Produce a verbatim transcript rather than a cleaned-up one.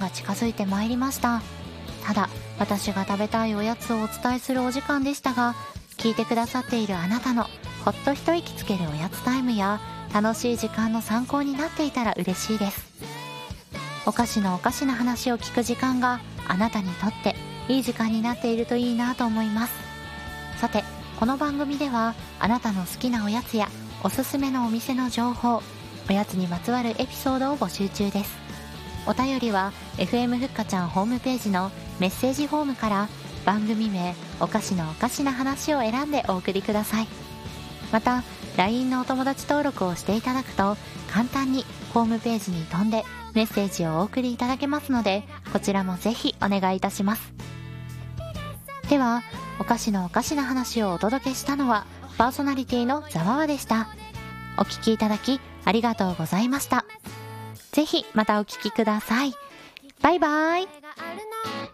が近づいてまいりました。ただ私が食べたいおやつをお伝えするお時間でしたが、聞いてくださっているあなたのほっと一息つけるおやつタイムや楽しい時間の参考になっていたら嬉しいです。お菓子のおかしな話を聞く時間があなたにとっていい時間になっているといいなと思います。さて、この番組ではあなたの好きなおやつやおすすめのお店の情報、おやつにまつわるエピソードを募集中です。お便りは エフエム ふっかちゃんホームページのメッセージフォームから番組名お菓子のおかしな話を選んでお送りください。また ライン のお友達登録をしていただくと簡単にホームページに飛んでメッセージをお送りいただけますので、こちらもぜひお願いいたします。では、お菓子のおかしな話をお届けしたのはパーソナリティのざわわでした。お聞きいただきありがとうございました。ぜひまたお聞きください。バイバイ。